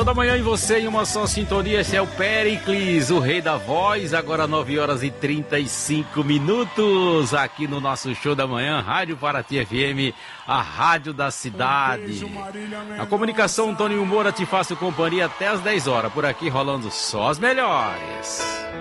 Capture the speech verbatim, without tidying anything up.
Show da manhã em você em uma só sintonia. Esse é o Péricles, o rei da voz. Agora nove horas e trinta e cinco minutos aqui no nosso Show da Manhã, Rádio Paraty F M, a rádio da cidade. A comunicação, Antônio Moura, te faço companhia até as dez horas. Por aqui rolando só as melhores.